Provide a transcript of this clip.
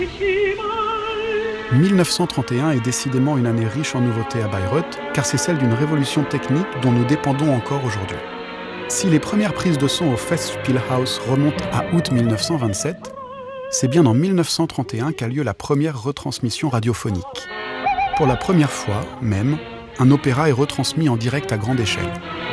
1931 est décidément une année riche en nouveautés à Bayreuth, car c'est celle d'une révolution technique dont nous dépendons encore aujourd'hui. Si les premières prises de son au Festspielhaus remontent à août 1927, c'est bien en 1931 qu'a lieu la première retransmission radiophonique. Pour la première fois, même, un opéra est retransmis en direct à grande échelle.